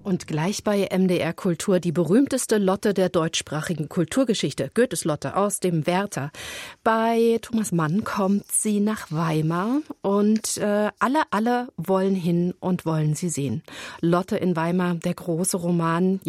Und gleich bei MDR Kultur die berühmteste Lotte der deutschsprachigen Kulturgeschichte, Goethes Lotte aus dem Werther. Bei Thomas Mann kommt sie nach Weimar und alle wollen hin und wollen sie sehen. Lotte in Weimar, der große Roman.